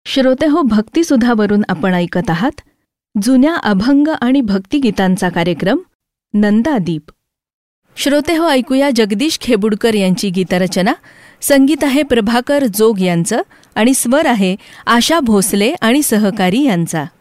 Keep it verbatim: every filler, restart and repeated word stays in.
श्रोते हो, भक्तिसुधावरून आपण ऐकत आहात जुन्या अभंग आणि भक्तिगीतांचा कार्यक्रम नंदादीप. श्रोते हो, ऐकूया जगदीश खेबुडकर यांची गीतरचना. संगीत आहे प्रभाकर जोग यांचं आणि स्वर आहे आशा भोसले आणि सहकारी यांचा.